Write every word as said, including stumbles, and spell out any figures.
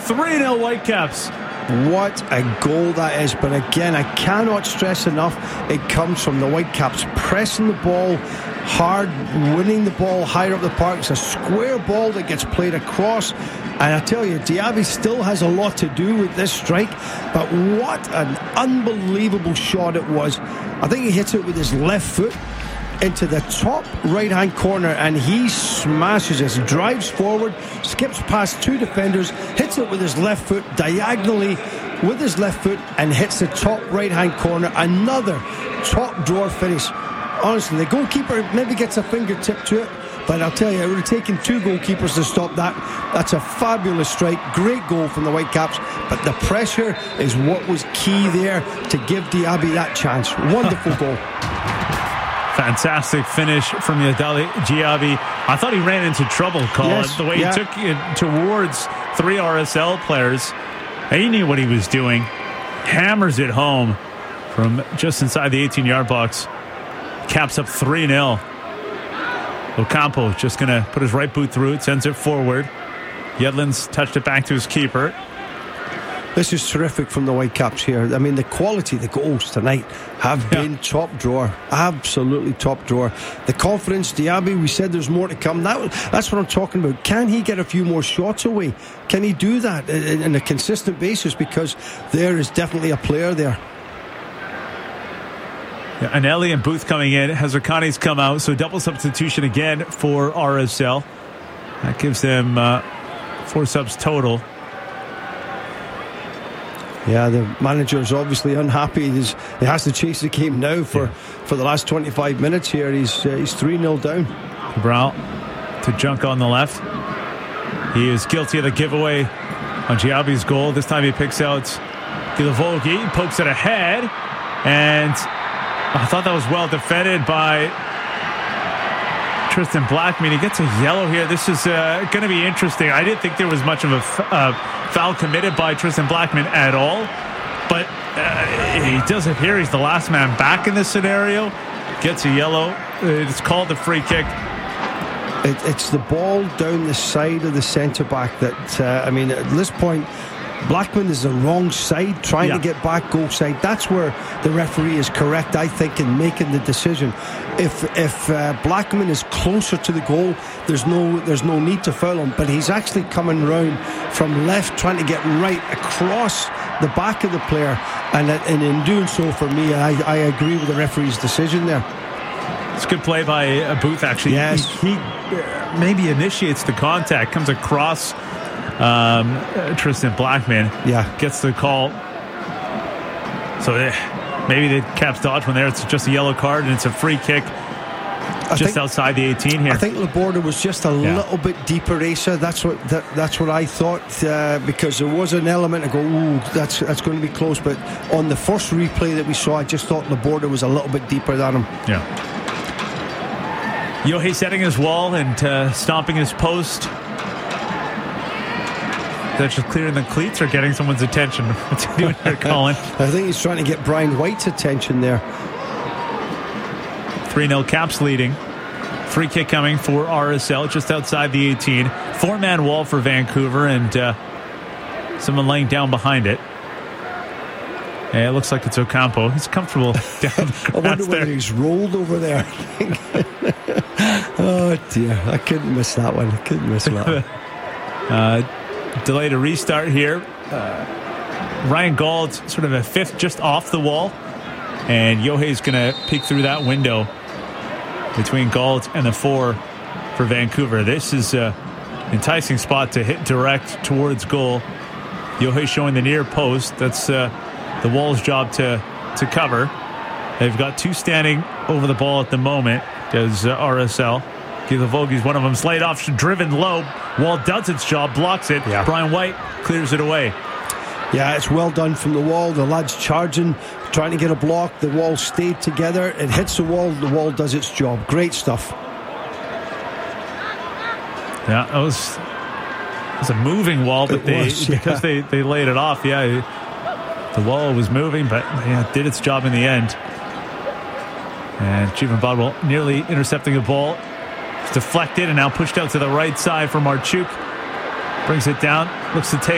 three nil Whitecaps. What a goal that is. But again, I cannot stress enough, it comes from the Whitecaps pressing the ball hard, winning the ball higher up the park. It's a square ball that gets played across, and I tell you, Diaby still has a lot to do with this strike. But what an unbelievable shot it was. I think he hits it with his left foot into the top right hand corner, and he smashes it, drives forward, skips past two defenders, hits it with his left foot diagonally with his left foot, and hits the top right hand corner. Another top drawer finish. Honestly, the goalkeeper maybe gets a fingertip to it, but I'll tell you, it would have taken two goalkeepers to stop that. That's a fabulous strike. Great goal from the Whitecaps, but the pressure is what was key there to give Diaby that chance. Wonderful goal. Fantastic finish from Yadali Diaby. I thought he ran into trouble, Colin. Yes, the way yeah. he took it towards three R S L players. He knew what he was doing. Hammers it home from just inside the eighteen-yard box. Caps up three nil. Ocampo just going to put his right boot through it, sends it forward. Yedlin's touched it back to his keeper. This is terrific from the Whitecaps here. I mean, the quality of the goals tonight have yeah. been top drawer. Absolutely top drawer. The confidence, Diaby, we said there's more to come. That, that's what I'm talking about. Can he get a few more shots away? Can he do that on a consistent basis? Because there is definitely a player there. Yeah, Anelli and Booth coming in. Hazarkani's come out, so double substitution again for R S L. That gives them uh, four subs total. Yeah, the manager is obviously unhappy. He's, he has to chase the game now for, yeah. for the last twenty-five minutes here. He's uh, he's three nil down. Cabral to Junk on the left. He is guilty of the giveaway on Diaby's goal. This time he picks out Gilavogi, pokes it ahead, and I thought that was well defended by Tristan Blackman. He gets a yellow here. This is uh, going to be interesting. I didn't think there was much of a f- uh, foul committed by Tristan Blackman at all, but uh, he does appear he's the last man back in this scenario. Gets a yellow. It's called the free kick. It, it's the ball down the side of the centre back that uh, I mean, at this point, Blackman is the wrong side, trying yeah. to get back goal side. That's where the referee is correct, I think, in making the decision. If if uh, Blackman is closer to the goal, there's no there's no need to foul him. But he's actually coming round from left, trying to get right across the back of the player, and, and in doing so, for me, I, I agree with the referee's decision there. It's a good play by uh, Booth, actually. Yes. He, he uh, maybe initiates the contact, comes across Um, uh, Tristan Blackman, yeah, gets the call. So uh, maybe the Caps dodge one there. It's just a yellow card, and it's a free kick I just think, outside the eighteen here. I think Laborda was just a yeah. little bit deeper, Asa. That's what that, that's what I thought, uh, because there was an element to go, ooh, that's that's going to be close. But on the first replay that we saw, I just thought Laborda was a little bit deeper than him. Yeah. Yohei setting his wall and uh, stomping his post. That's just clearing the cleats or getting someone's attention? What's he doing there, Colin? I think he's trying to get Brian White's attention there. three nil Caps leading. Free kick coming for R S L just outside the eighteen. Four-man wall for Vancouver, and uh, someone laying down behind it. And it looks like it's Ocampo. He's comfortable down the I wonder there. whether he's rolled over there. Oh, dear. I couldn't miss that one. I couldn't miss that one. uh, Delay to restart here. Uh, Ryan Gauld sort of a fifth just off the wall, and Yohei's going to peek through that window between Gauld and the four for Vancouver. This is an enticing spot to hit direct towards goal. Yohei showing the near post. That's uh, the Wall's job to to cover. They've got two standing over the ball at the moment. Does uh, R S L? Gilavogi's one of them, laid off, driven low. Wall does its job, blocks it. Yeah. Brian White clears it away. Yeah, it's well done from the Wall. The lad's charging, trying to get a block. The Wall stayed together. It hits the Wall. The Wall does its job. Great stuff. Yeah, that was, it was a moving Wall, but it they was, yeah. because they, they laid it off. Yeah, the Wall was moving, but yeah, did its job in the end. And Chivan Bodwell nearly intercepting the ball. It's deflected and now pushed out to the right side for Marchuk. Brings it down, looks to take